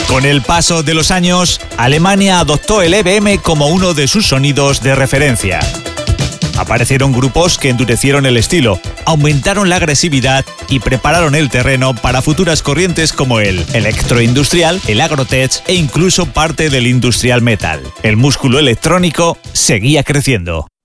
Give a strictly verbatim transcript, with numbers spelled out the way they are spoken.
Con el paso de los años, Alemania adoptó el E B M como uno de sus sonidos de referencia. Aparecieron grupos que endurecieron el estilo, aumentaron la agresividad y prepararon el terreno para futuras corrientes como el electroindustrial, el agrotech e incluso parte del industrial metal. El músculo electrónico seguía creciendo.